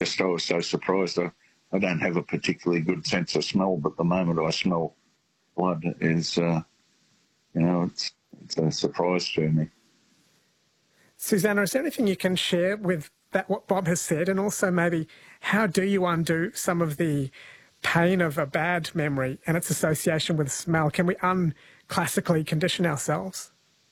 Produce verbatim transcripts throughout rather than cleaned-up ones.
just I was so surprised. I, I don't have a particularly good sense of smell, but the moment I smell blood is, uh, you know, it's, it's a surprise to me. Susannah, is there anything you can share with that, what Bob has said, and also maybe how do you undo some of the pain of a bad memory and its association with smell? Can we unclassically condition ourselves?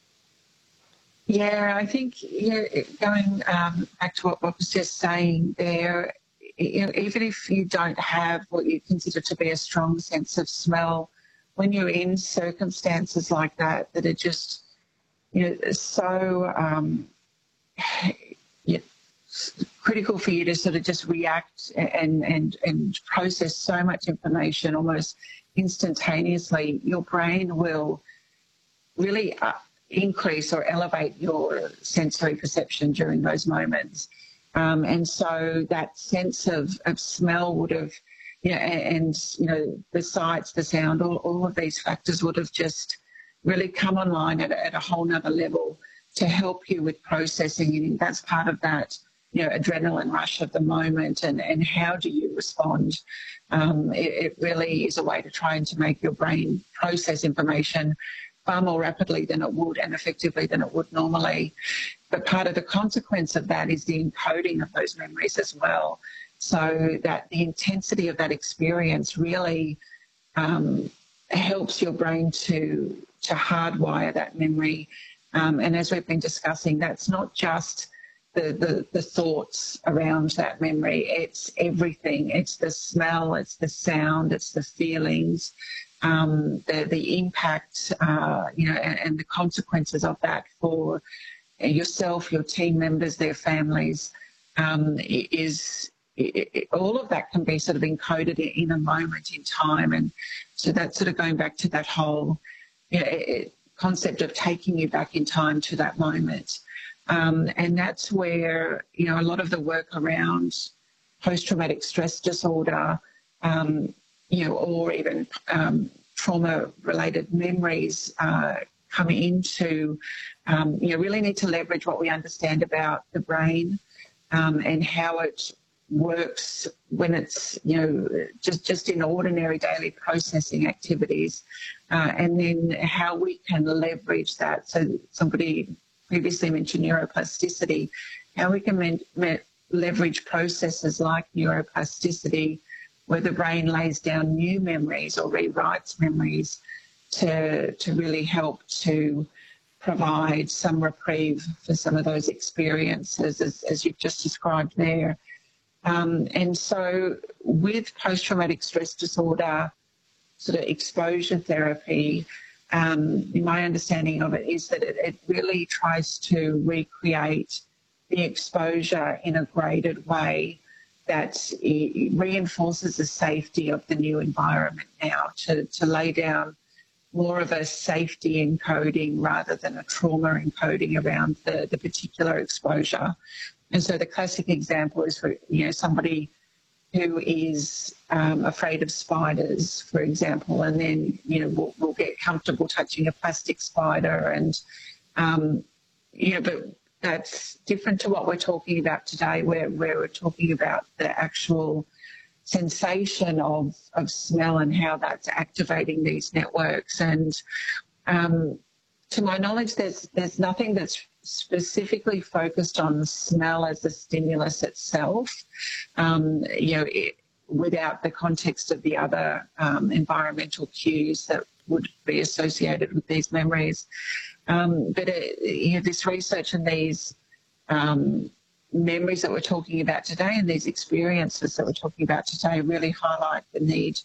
Yeah, I think yeah, going um, back to what Bob was just saying there, you know, even if you don't have what you consider to be a strong sense of smell, when you're in circumstances like that, that are just, you know, so um, yeah, critical for you to sort of just react and, and, and process so much information almost instantaneously, your brain will really uh, increase or elevate your sensory perception during those moments. Um, and so that sense of, of smell would have, you know, and, and, you know, the sights, the sound, all, all of these factors would have just really come online at, at a whole nother level to help you with processing. And that's part of that, you know, adrenaline rush of the moment and, and how do you respond? Um, it, it really is a way to try and to make your brain process information far more rapidly than it would and effectively than it would normally. But part of the consequence of that is the encoding of those memories as well, so that the intensity of that experience really um, helps your brain to, to hardwire that memory. Um, and as we've been discussing, that's not just the, the, the thoughts around that memory, it's everything. It's the smell, it's the sound, it's the feelings, um, the, the impact, uh, you know, and, and the consequences of that for yourself, your team members, their families, um, is it, it, all of that can be sort of encoded in a moment in time. And so that's sort of going back to that whole, you know, it, concept of taking you back in time to that moment. Um, and that's where, you know, a lot of the work around post-traumatic stress disorder, um, you know, or even um, trauma-related memories uh, come into, um, you know, really need to leverage what we understand about the brain um, and how it works when it's, you know, just, just in ordinary daily processing activities, uh, and then how we can leverage that. So somebody previously mentioned neuroplasticity, how we can men- men- leverage processes like neuroplasticity where the brain lays down new memories or rewrites memories to, to really help to provide some reprieve for some of those experiences as, as you've just described there. Um, and so with post-traumatic stress disorder, sort of exposure therapy, um, my understanding of it is that it, it really tries to recreate the exposure in a graded way that it reinforces the safety of the new environment now, to, to lay down more of a safety encoding rather than a trauma encoding around the, the particular exposure. And so the classic example is for, you know, somebody who is um, afraid of spiders, for example, and then, you know, will will get comfortable touching a plastic spider and, um, you know, but that's different to what we're talking about today, where, where we're talking about the actual sensation of, of smell and how that's activating these networks. And um, to my knowledge, there's there's nothing that's specifically focused on smell as the stimulus itself, um, you know, it, without the context of the other um, environmental cues that would be associated with these memories. Um, but it, you know, this research and these um, memories that we're talking about today and these experiences that we're talking about today really highlight the need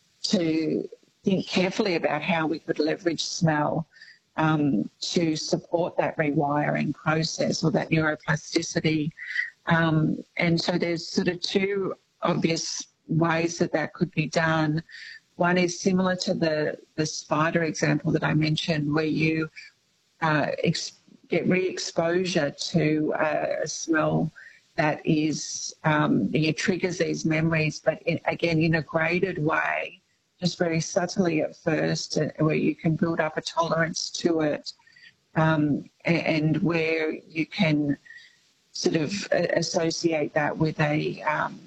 to think carefully about how we could leverage smell um, to support that rewiring process or that neuroplasticity. Um, and so there's sort of two obvious ways that that could be done. One is similar to the, the spider example that I mentioned, where you uh, ex- get re-exposure to uh, a smell that is, um, you know, triggers these memories, but in, again, in a graded way, just very subtly at first, uh, where you can build up a tolerance to it, um, and, and where you can sort of associate that with a um,